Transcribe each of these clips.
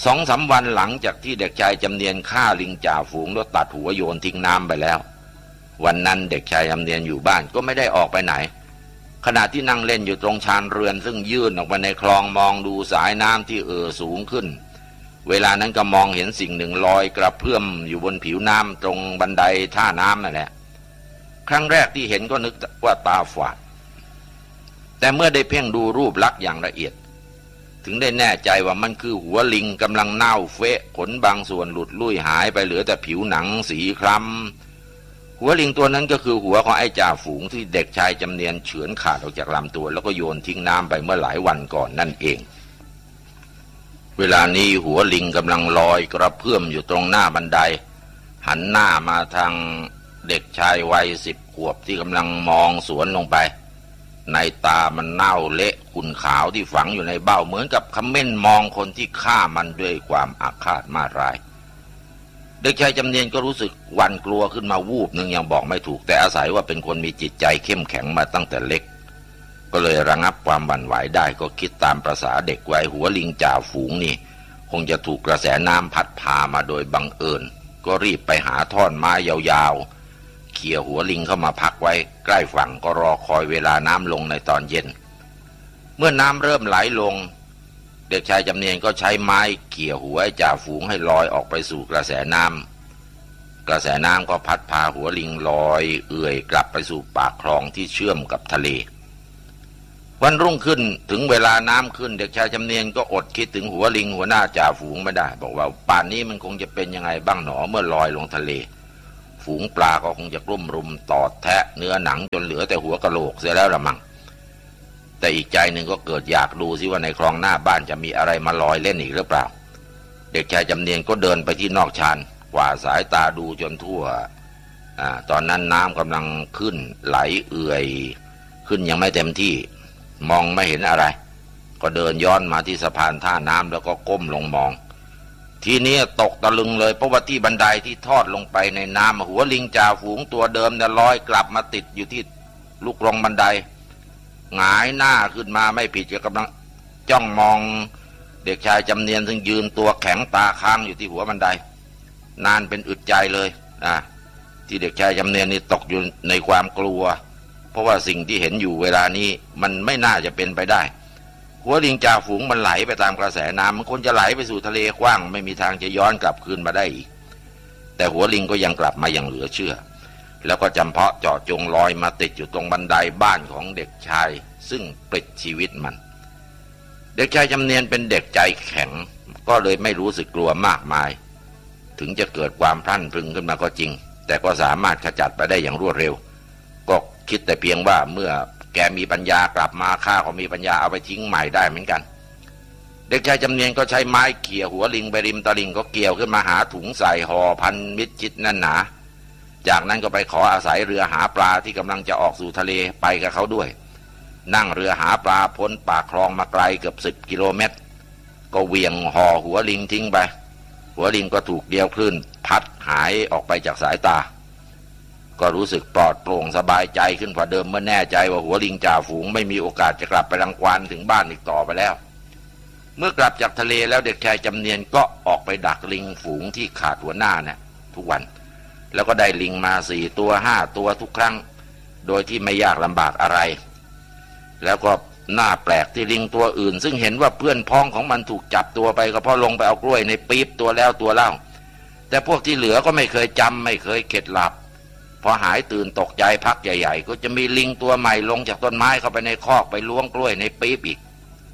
2-3 วันหลังจากที่เด็กชายจำเนียนฆ่าลิงจ่าฝูงแล้วตัดหัวโยนทิ้งน้ำไปแล้ววันนั้นเด็กชายจำเนียนอยู่บ้านก็ไม่ได้ออกไปไหนขณะที่นั่งเล่นอยู่ตรงชานเรือนซึ่งยื่นออกไปในคลองมองดูสายน้ำที่สูงขึ้นเวลานั้นก็มองเห็นสิ่งหนึ่งลอยกระเพื่อมอยู่บนผิวน้ำตรงบันไดท่าน้ำนั่นแหละครั้งแรกที่เห็นก็นึกว่าตาฝาดแต่เมื่อได้เพ่งดูรูปลักษณ์อย่างละเอียดถึงได้แน่ใจว่ามันคือหัวลิงกำลังเน่าเฟะขนบางส่วนหลุดลุ่ยหายไปเหลือแต่ผิวหนังสีคล้ำหัวลิงตัวนั้นก็คือหัวของไอ้จ่าฝูงที่เด็กชายจำเนียนเฉือนขาดออกจากลำตัวแล้วก็โยนทิ้งน้ำไปเมื่อหลายวันก่อนนั่นเองเวลานี้หัวลิงกำลังลอยกระเพื่อมอยู่ตรงหน้าบันไดหันหน้ามาทางเด็กชายวัย10 ขวบที่กำลังมองสวนลงไปในตามันเน่าเละขุ่นขาวที่ฝังอยู่ในเบ้าเหมือนกับคำเม่นมองคนที่ฆ่ามันด้วยความอาฆาตมาร้ายเด็กชายจำเนียนก็รู้สึกหวั่นกลัวขึ้นมาวูบหนึ่งยังบอกไม่ถูกแต่อาศัยว่าเป็นคนมีจิตใจเข้มแข็งมาตั้งแต่เล็กก็เลยระงับความหวั่นไหวได้ก็คิดตามประสาเด็กวัยหัวลิงจ่าฝูงนี่คงจะถูกกระแสน้ำพัดพามาโดยบังเอิญก็รีบไปหาท่อนไม้ยาวๆเขี่ยหัวลิงเข้ามาพักไว้ใกล้ฝั่งก็รอคอยเวลาน้ำลงในตอนเย็นเมื่อน้ำเริ่มไหลลงเด็กชายจำเนียนก็ใช้ไม้เขี่ยหัวจ่าฝูงให้ลอยออกไปสู่กระแสน้ำก็พัดพาหัวลิงลอยเอื่อยกลับไปสู่ปากคลองที่เชื่อมกับทะเลวันรุ่งขึ้นถึงเวลาน้ำขึ้นเด็กชายจำเนียนก็อดคิดถึงหัวลิงหัวหน้าจ่าฝูงไม่ได้บอกว่าป่านนี้มันคงจะเป็นยังไงบ้างหนอเมื่อลอยลงทะเลฝูงปลาก็คงจะกลุ่มรุมตอดแทะเนื้อหนังจนเหลือแต่หัวกะโหลกเสียแล้วละมั้งแต่อีกใจหนึ่งก็เกิดอยากดูซิว่าในคลองหน้าบ้านจะมีอะไรมาลอยเล่นอีกหรือเปล่าเด็กชายจำเนียนก็เดินไปที่นอกชานกว่าสายตาดูจนทั่วตอนนั้นน้ำกำลังขึ้นไหลเอื่อยขึ้นยังไม่เต็มที่มองไม่เห็นอะไรก็เดินย้อนมาที่สะพานท่าน้ำแล้วก็ก้มลงมองทีนี้ตกตะลึงเลยเพราะว่าที่บันไดที่ทอดลงไปในน้ำหัวลิงจ่าฝูงตัวเดิมเนี่ยลอยกลับมาติดอยู่ที่ลูกรงบันไดหงายหน้าขึ้นมาไม่ผิดจะกำลังจ้องมองเด็กชายจำเนียนซึ่งยืนตัวแข็งตาค้างอยู่ที่หัวบันไดนานเป็นอึดใจเลยที่เด็กชายจำเนียนนี่ตกอยู่ในความกลัวเพราะว่าสิ่งที่เห็นอยู่เวลานี้มันไม่น่าจะเป็นไปได้หัวลิงจ่าฝูงมันไหลไปตามกระแสน้ำมันควรจะไหลไปสู่ทะเลกว้างไม่มีทางจะย้อนกลับคืนมาได้อีกแต่หัวลิงก็ยังกลับมาอย่างเหลือเชื่อแล้วก็จำเพาะเจาะจงลอยมาติดอยู่ตรงบันไดบ้านของเด็กชายซึ่งปลิดชีวิตมันเด็กชายจำเนียนเป็นเด็กใจแข็งก็เลยไม่รู้สึกกลัวมากมายถึงจะเกิดความพลั่นพรึงขึ้นมาก็จริงแต่ก็สามารถขจัดไปได้อย่างรวดเร็วก็คิดแต่เพียงว่าเมื่อแกมีปัญญากลับมาข้าก็มีปัญญาเอาไปทิ้งใหม่ได้เหมือนกันเด็กชายจำเนียนก็ใช้ไม้เขี่ยหัวลิงไปริมตลิ่งก็เกี่ยวขึ้นมาหาถุงใส่ห่อพันมิดชิดแน่นหนาจากนั้นก็ไปขออาศัยเรือหาปลาที่กำลังจะออกสู่ทะเลไปกับเขาด้วยนั่งเรือหาปลาพ้นปากคลองมาไกลเกือบ10 กิโลเมตรก็เหวี่ยงห่อหัวลิงทิ้งไปหัวลิงก็ถูกเดี่ยวคลื่นพัดหายออกไปจากสายตาก็รู้สึกปลอดโปร่งสบายใจขึ้นกว่าเดิมเมื่อแน่ใจว่าหัวลิงจ่าฝูงไม่มีโอกาสจะกลับไปรังควานถึงบ้านอีกต่อไปแล้วเมื่อกลับจากทะเลแล้วเด็กชายจำเนียนก็ออกไปดักลิงฝูงที่ขาดหัวหน้าเนี่ยทุกวันแล้วก็ได้ลิงมา4 ตัว 5 ตัวทุกครั้งโดยที่ไม่ยากลำบากอะไรแล้วก็น่าแปลกที่ลิงตัวอื่นซึ่งเห็นว่าเพื่อนพ้องของมันถูกจับตัวไปก็เพราะลงไปเอากล้วยในปี๊บตัวแล้วตัวเล่าแต่พวกที่เหลือก็ไม่เคยจำไม่เคยเข็ดหลับพอหายตื่นตกใจพักใหญ่ๆก็จะมีลิงตัวใหม่ลงจากต้นไม้เข้าไปในคอกไปล้วงกล้วยในปี๊บอีก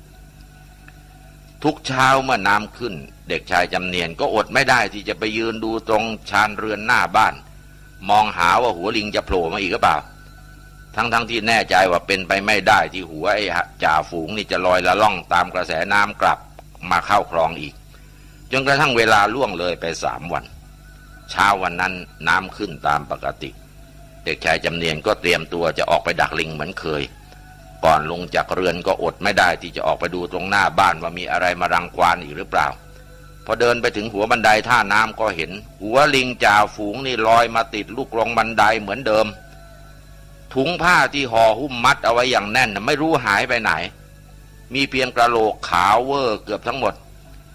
ทุกเช้าเมื่อน้ำขึ้นเด็กชายจำเนียนก็อดไม่ได้ที่จะไปยืนดูตรงชานเรือนหน้าบ้านมองหาว่าหัวลิงจะโผล่มาอีกหรือเปล่าทั้งที่แน่ใจว่าเป็นไปไม่ได้ที่หัวไอ้จ่าฝูงนี่จะลอยละล่องตามกระแสน้ำกลับมาเข้าคลองอีกจนกระทั่งเวลาล่วงเลยไป3 วันเช้าวันนั้นน้ำขึ้นตามปกติเด็กชายจำเนียนก็เตรียมตัวจะออกไปดักลิงเหมือนเคยก่อนลงจากเรือนก็อดไม่ได้ที่จะออกไปดูตรงหน้าบ้านว่ามีอะไรมารังควานอีกหรือเปล่าพอเดินไปถึงหัวบันไดท่าน้ำก็เห็นหัวลิงจ่าฝูงนี่ลอยมาติดลูกกรงบันไดเหมือนเดิมถุงผ้าที่ห่อหุ้มมัดเอาไว้อย่างแน่นไม่รู้หายไปไหนมีเพียงกระโหลกขาวเวอร์เกือบทั้งหมด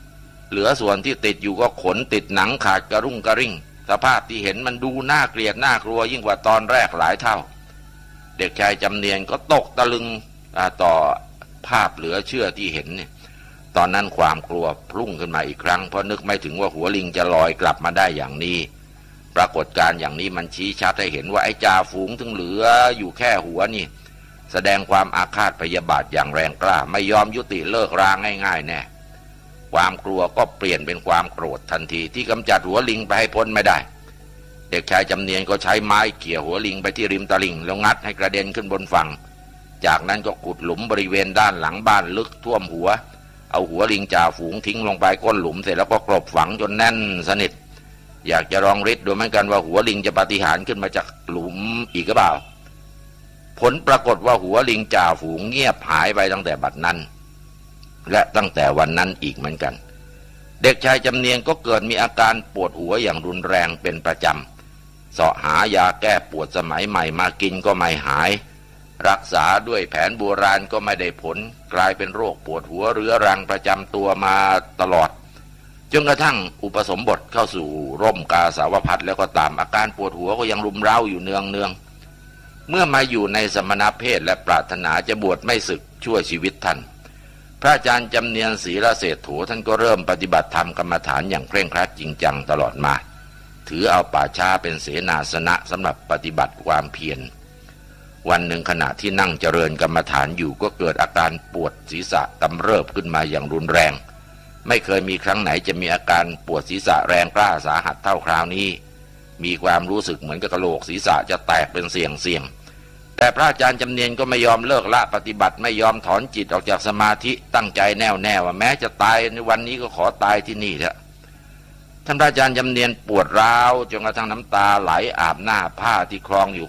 เหลือส่วนที่ติดอยู่ก็ขนติดหนังขาดกระรุ่งกระริ่งสภาพที่เห็นมันดูน่าเกลียดน่ากลัวยิ่งกว่าตอนแรกหลายเท่าเด็กชายจำเนียนก็ตกตะลึงต่อภาพเหลือเชื่อที่เห็นเนี่ยตอนนั้นความกลัวพุ่งขึ้นมาอีกครั้งเพราะนึกไม่ถึงว่าหัวลิงจะลอยกลับมาได้อย่างนี้ปรากฏการณ์อย่างนี้มันชี้ชัดให้เห็นว่าไอ้จ่าฝูงถึงเหลืออยู่แค่หัวนี่แสดงความอาฆาตพยาบาทอย่างแรงกล้าไม่ยอมยุติเลิกราง่ายๆแน่ความกลัวก็เปลี่ยนเป็นความโกรธทันทีที่กำจัดหัวลิงไปให้พ้นไม่ได้เด็กชายจำเนียนก็ใช้ไม้เกี่ยวหัวลิงไปที่ริมตลิ่งแล้วงัดให้กระเด็นขึ้นบนฝั่งจากนั้นก็ขุดหลุมบริเวณด้านหลังบ้านลึกท่วมหัวเอาหัวลิงจ่าฝูงทิ้งลงไปก้นหลุมเสร็จแล้วก็กลบฝังจนแน่นสนิทอยากจะลองฤทธิ์ดูเหมือนกันว่าหัวลิงจะปาฏิหาริย์ขึ้นมาจากหลุมอีกหรือเปล่าผลปรากฏว่าหัวลิงจ่าฝูงเงียบหายไปตั้งแต่บัดนั้นและตั้งแต่วันนั้นอีกเหมือนกันเด็กชายจำเนียนก็เกิดมีอาการปวดหัวอย่างรุนแรงเป็นประจำเสาะหายาแก้ปวดสมัยใหม่มากินก็ไม่หายรักษาด้วยแผนโบราณก็ไม่ได้ผลกลายเป็นโรคปวดหัวเรื้อรังประจำตัวมาตลอดจนกระทั่งอุปสมบทเข้าสู่ร่มกาสาวพัสแล้วก็ตามอาการปวดหัวก็ยังรุมเร้าอยู่เนืองเมื่อมาอยู่ในสมณเพศและปรารถนาจะบวชไม่สึกช่วยชีวิตท่านพระอาจารย์จำเนียนศรีละเศรษฐูท่านก็เริ่มปฏิบัติธรรมกรรมฐานอย่างเคร่งครัดจริงจังตลอดมาถือเอาป่าช้าเป็นเสนาสนะสำหรับปฏิบัติความเพียรวันหนึ่งขณะที่นั่งเจริญกรรมฐานอยู่ก็เกิดอาการปวดศีรษะกำเริบขึ้นมาอย่างรุนแรงไม่เคยมีครั้งไหนจะมีอาการปวดศีรษะแรงกล้าสาหัสเท่าคราวนี้มีความรู้สึกเหมือนกับกะโหลกศีรษะจะแตกเป็นเสี่ยงแต่พระอาจารย์จำเนียนก็ไม่ยอมเลิกละปฏิบัติไม่ยอมถอนจิตออกจากสมาธิตั้งใจแน่วแน่ว่าแม้จะตายในวันนี้ก็ขอตายที่นี่เถอะท่านพระอาจารย์จำเนียนปวดร้าวจนกระทั่งน้ำตาไหลอาบหน้าผ้าที่คลองอยู่